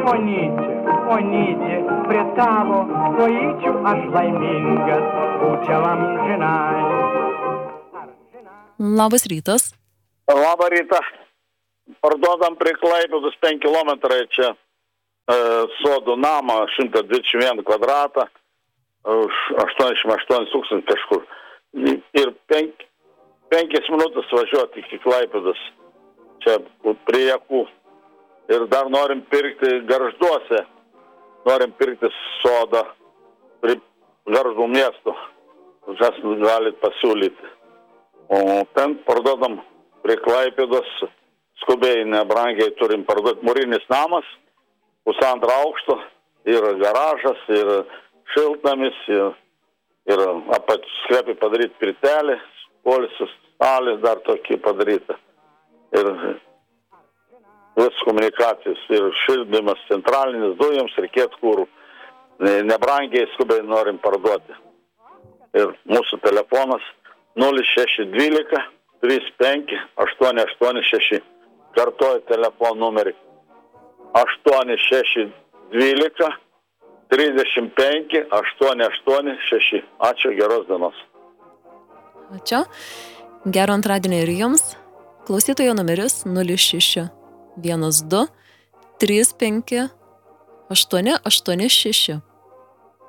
Onytė, prie tavo kojyčių aš laimingas, būčiau amžinai. Labas rytas. Labą rytą. Parduodam prie Klaipėdos 5 kilometrai čia sodų namą, 121 kvadratą, už 88 tūkstančių kažkur. Ir 5 minutės važiuoti iki Klaipėdos, čia prie Jakų. Ir dar norim pirkti Gargžduose, norim pirkti sodą prie Gargždų miesto, kas galit pasiūlyti. O ten parduodam prie Klaipėdos, skubiai nebrangiai turim parduoti mūrinis namas, 1,5 aukšto, yra garažas, yra šiltnamis, ir sklepį padaryti pirtelį, polisis salės dar tokį padaryta. Ir vis komunikacijos, ir šildymas centralinis dujams, reikėtų kur nebrangiai skubiai norim parduoti. Ir mūsų telefonas 0612 35 886. Kartuoju telefono numerį 8612 35 886. Ačiū, geros dienos. Ačiū. Gero antradienio ir jums. Klausytojo numeris 0612 35 886.